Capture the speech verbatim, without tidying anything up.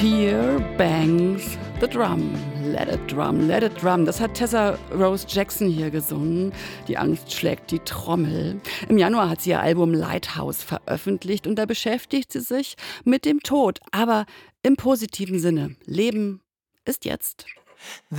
Fear bangs the drum. Let it drum, let it drum. Das hat Tessa Rose Jackson hier gesungen. Die Angst schlägt die Trommel. Im Januar hat sie ihr Album Lighthouse veröffentlicht und da beschäftigt sie sich mit dem Tod. Aber im positiven Sinne. Leben ist jetzt.